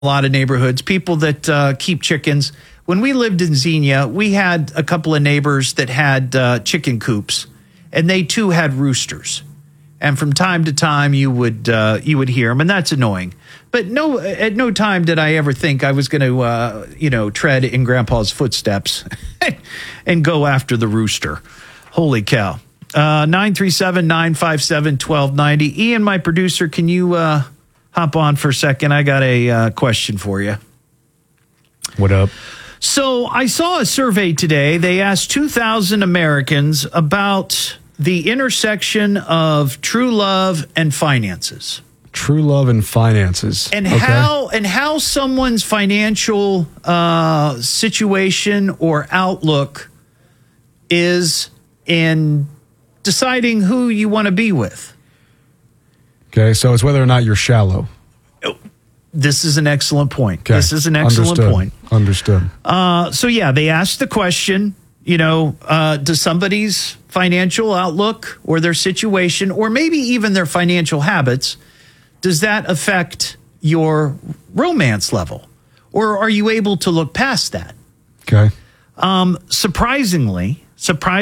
a lot of neighborhoods, people that keep chickens. When we lived in Xenia, we had a couple of neighbors that had chicken coops, and they too had roosters. And from time to time, you would hear them, and that's annoying. But at no time did I ever think I was going to, tread in Grandpa's footsteps and go after the rooster. Holy cow. 937-957-1290. Ian, my producer, can you hop on for a second? I got a question for you. What up? So I saw a survey today. They asked 2,000 Americans about the intersection of true love and finances. True love and finances. And how someone's financial situation or outlook is in deciding who you want to be with. Okay, so it's whether or not you're shallow. This is an excellent point. Okay. This is an excellent point. Understood. They asked the question, does somebody's financial outlook or their situation or maybe even their financial habits, does that affect your romance level? Or are you able to look past that? Okay. Surprisingly,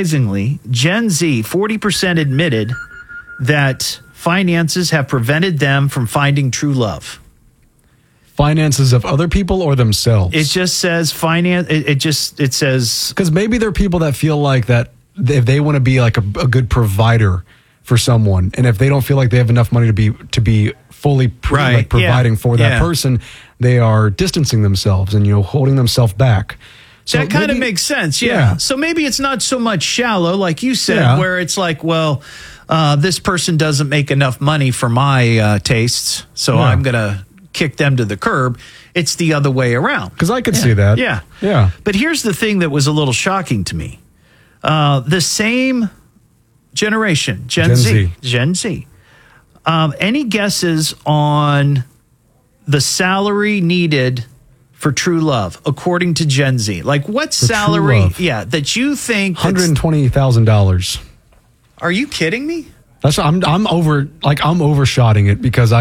Gen Z, 40% admitted that finances have prevented them from finding true love. Finances of other people or themselves? It just says finance. It says, because maybe there are people that feel like that if they want to be like a good provider for someone, and if they don't feel like they have enough money to be fully providing for that person, they are distancing themselves and holding themselves back. So that kind of makes sense, yeah. So maybe it's not so much shallow, like you said, where it's like, well, this person doesn't make enough money for my tastes, so I'm going to kick them to the curb. It's the other way around. Because I could see that. Yeah. But here's the thing that was a little shocking to me. The same generation, Gen Z. Any guesses on the salary needed for true love, according to Gen Z? Like, what salary, that you think? $120,000. Are you kidding me? I'm overshotting it because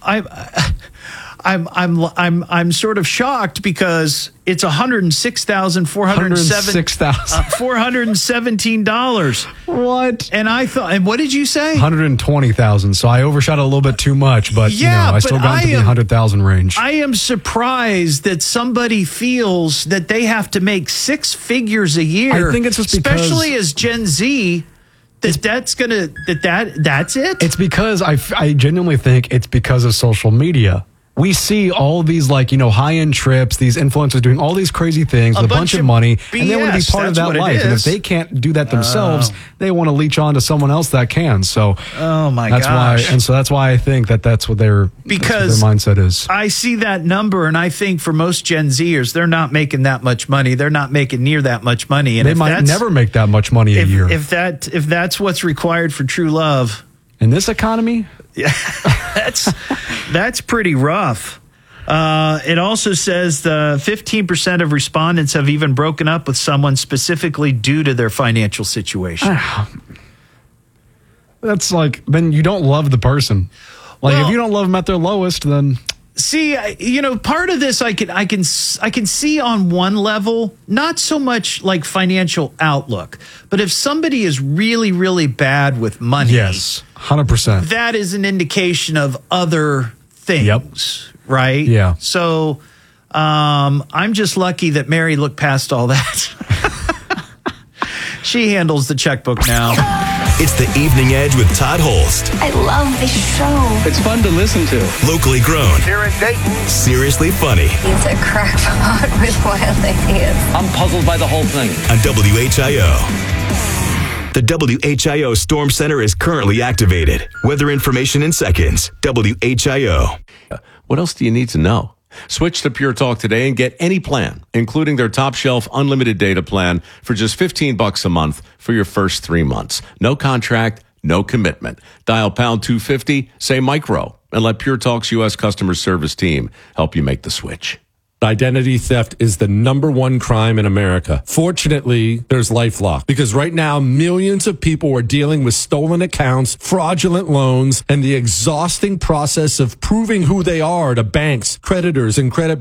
I'm sort of shocked because it's $417. What? And I thought, and what did you say? 120,000. So I overshot a little bit too much, but I still got into the 100,000 range. I am surprised that somebody feels that they have to make six figures a year. I think it's just because, especially as Gen Z, that's it. It's because I genuinely think it's because of social media. We see all these high-end trips, these influencers doing all these crazy things with a bunch of money, and they want to be part of that life. And if they can't do that themselves, they want to leech on to someone else that can. So, that's why I think that's what their mindset is. I see that number, and I think for most Gen Zers, they're not making that much money. They're not making near that much money, and they might never make that much money a year. If that's what's required for true love in this economy. Yeah, that's pretty rough. It also says 15% of respondents have even broken up with someone specifically due to their financial situation. That's then you don't love the person. If you don't love them at their lowest, then... See, part of this I can see on one level, not so much like financial outlook, but if somebody is really, really bad with money, yes, 100%, that is an indication of other things, right? Yeah. So, I'm just lucky that Mary looked past all that. She handles the checkbook now. It's the Evening Edge with Todd Holst. I love this show. It's fun to listen to. Locally grown. Here in Dayton. Seriously funny. He's a crackpot with wild ideas. I'm puzzled by the whole thing. On WHIO. The WHIO Storm Center is currently activated. Weather information in seconds. WHIO. What else do you need to know? Switch to Pure Talk today and get any plan, including their top shelf unlimited data plan for just $15 a month for your first 3 months. No contract, no commitment. Dial pound 250, say micro, and let Pure Talk's U.S. customer service team help you make the switch. Identity theft is the #1 crime in America. Fortunately, there's LifeLock, because right now millions of people are dealing with stolen accounts, fraudulent loans, and the exhausting process of proving who they are to banks, creditors, and credit